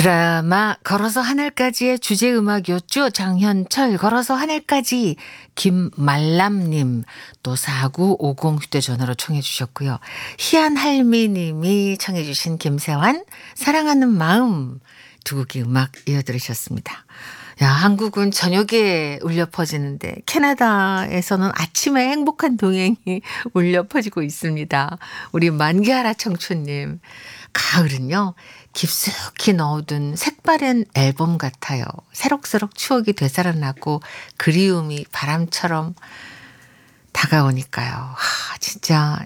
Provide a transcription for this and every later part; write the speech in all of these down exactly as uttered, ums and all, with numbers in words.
드라마 걸어서 하늘까지의 주제 음악이었죠. 장현철 걸어서 하늘까지. 김말람님 또 사구오공 휴대전화로 청해 주셨고요. 희한할미님이 청해 주신 김세환 사랑하는 마음 두 곡의 음악 이어들으셨습니다. 야, 한국은 저녁에 울려 퍼지는데 캐나다에서는 아침에 행복한 동행이 울려 퍼지고 있습니다. 우리 만개하라 청춘님. 가을은요. 깊숙이 넣어둔 색바랜 앨범 같아요. 새록새록 추억이 되살아나고 그리움이 바람처럼 다가오니까요. 하, 진짜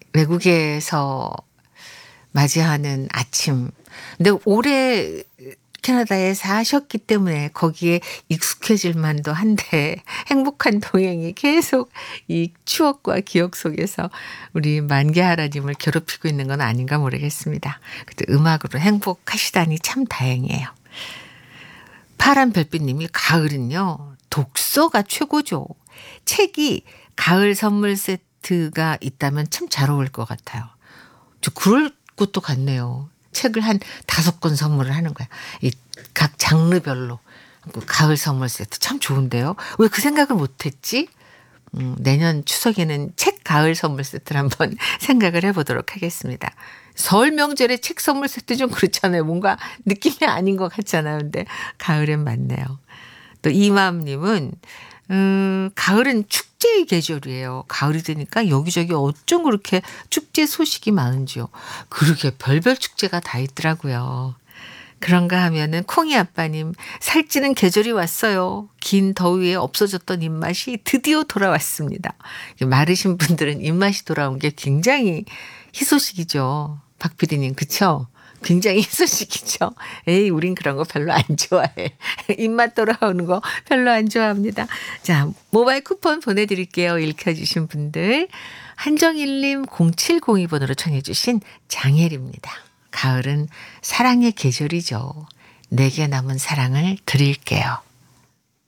외국에서 맞이하는 아침. 근데 올해 캐나다에 사셨기 때문에 거기에 익숙해질 만도 한데 행복한 동행이 계속 이 추억과 기억 속에서 우리 만개하라님을 괴롭히고 있는 건 아닌가 모르겠습니다. 그래도 음악으로 행복하시다니 참 다행이에요. 파란 별빛님이 가을은요. 독서가 최고죠. 책이 가을 선물 세트가 있다면 참 잘 어울릴 것 같아요. 저 그럴 것도 같네요. 책을 한 다섯 권 선물을 하는 거야. 이 각 장르별로. 가을 선물 세트 참 좋은데요. 왜 그 생각을 못했지? 음, 내년 추석에는 책 가을 선물 세트를 한번 생각을 해보도록 하겠습니다. 설 명절에 책 선물 세트 좀 그렇잖아요. 뭔가 느낌이 아닌 것 같잖아요. 근데 가을엔 맞네요. 또 이맘님은 음, 가을은 축제의 계절이에요. 가을이 되니까 여기저기 어쩜 그렇게 축제 소식이 많은지요. 그러게 별별 축제가 다 있더라고요. 그런가 하면은 콩이 아빠님 살찌는 계절이 왔어요. 긴 더위에 없어졌던 입맛이 드디어 돌아왔습니다. 마르신 분들은 입맛이 돌아온 게 굉장히 희소식이죠. 박 피디님 그쵸? 굉장히 희소식이죠. 에이 우린 그런 거 별로 안 좋아해. 입맛 돌아오는 거 별로 안 좋아합니다. 자 모바일 쿠폰 보내드릴게요. 읽혀주신 분들. 한정일님 공칠공이 번으로 청해 주신 장혜리입니다. 가을은 사랑의 계절이죠. 내게 남은 사랑을 드릴게요.